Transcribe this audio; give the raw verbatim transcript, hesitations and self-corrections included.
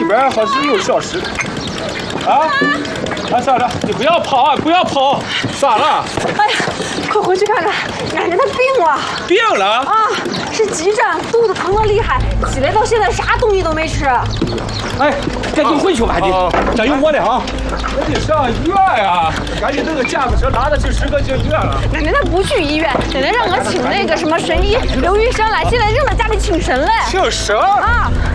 边好像有小石。啊！啊，咋了？你不要跑啊！不要跑！咋了？ 哎呀，快回去看看，奶奶她病了。 病了？ 啊，是急诊，肚子疼得厉害，起来到现在啥东西都没吃。 哎，赶紧回去吧，你，加油我的啊！ 赶紧上医院呀！赶紧那个架子车拿着去石河医院了。 奶奶她不去医院，奶奶让我请那个什么神医刘医生来，现在正在家里请神嘞。 请神？ 啊！